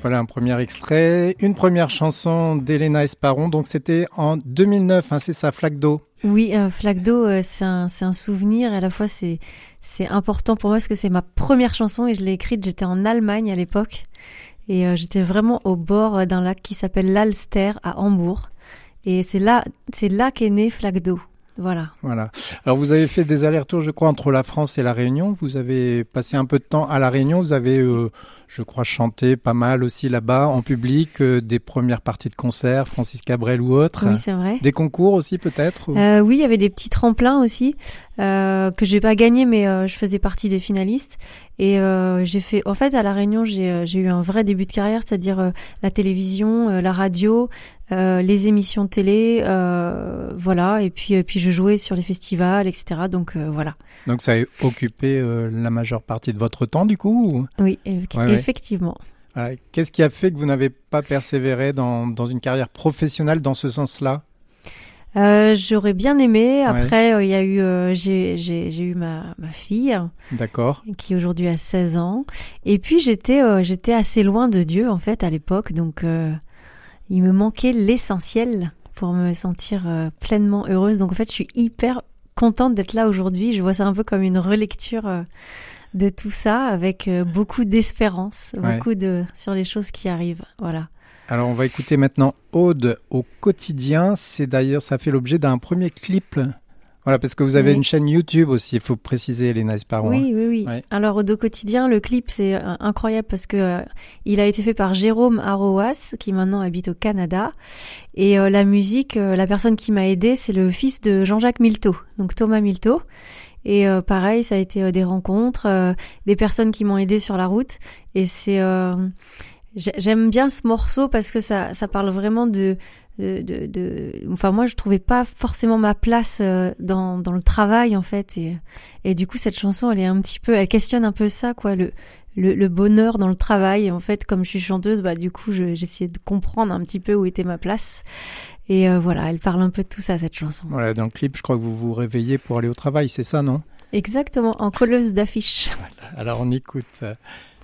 Voilà un premier extrait, une première chanson d'Elena Esparon. Donc c'était en 2009, c'est ça, Flaque d'eau. Oui, Flaque d'eau, c'est un souvenir. Et à la fois, c'est important pour moi parce que c'est ma première chanson et je l'ai écrite. J'étais en Allemagne à l'époque et j'étais vraiment au bord d'un lac qui s'appelle l'Alster à Hambourg. Et c'est là qu'est née Flaque d'eau. Voilà. Alors vous avez fait des allers-retours, je crois, entre la France et la Réunion. Vous avez passé un peu de temps à la Réunion. Vous avez, je crois, chanté pas mal aussi là-bas en public, des premières parties de concerts, Francis Cabrel ou autres. Oui, c'est vrai. Des concours aussi peut-être. Oui, il y avait des petits tremplins aussi que j'ai pas gagné, mais je faisais partie des finalistes. Et j'ai fait, en fait, à la Réunion, j'ai eu un vrai début de carrière, c'est-à-dire la télévision, la radio. Les émissions de télé, voilà, et puis je jouais sur les festivals, etc. Donc voilà. Donc ça a occupé la majeure partie de votre temps, du coup? Oui, effectivement. Voilà. Qu'est-ce qui a fait que vous n'avez pas persévéré dans une carrière professionnelle dans ce sens-là? J'aurais bien aimé. Après, il y a eu, j'ai eu ma fille. D'accord. Qui aujourd'hui a 16 ans. Et puis j'étais assez loin de Dieu en fait à l'époque, donc. Il me manquait l'essentiel pour me sentir pleinement heureuse. Donc en fait, je suis hyper contente d'être là aujourd'hui. Je vois ça un peu comme une relecture de tout ça avec beaucoup d'espérance, sur les choses qui arrivent. Voilà. Alors on va écouter maintenant Aude au quotidien. C'est d'ailleurs, ça fait l'objet d'un premier clip. Voilà, parce que vous avez une chaîne YouTube aussi, il faut préciser, Elena Esparon. Oui. Ouais. Alors, au quotidien, le clip, c'est incroyable parce que il a été fait par Jérôme Aroas, qui maintenant habite au Canada. Et la musique, la personne qui m'a aidée, c'est le fils de Jean-Jacques Milteau, donc Thomas Milteau. Et pareil, ça a été des rencontres, des personnes qui m'ont aidée sur la route. Et c'est... j'aime bien ce morceau parce que ça parle vraiment enfin moi je trouvais pas forcément ma place dans le travail en fait et du coup cette chanson elle questionne un peu ça quoi, le bonheur dans le travail. Et en fait comme je suis chanteuse, du coup j'essayais de comprendre un petit peu où était ma place et voilà, elle parle un peu de tout ça cette chanson. Voilà, dans le clip je crois que vous vous réveillez pour aller au travail, c'est ça, non? Exactement, en colleuse d'affiches. Voilà. Alors on écoute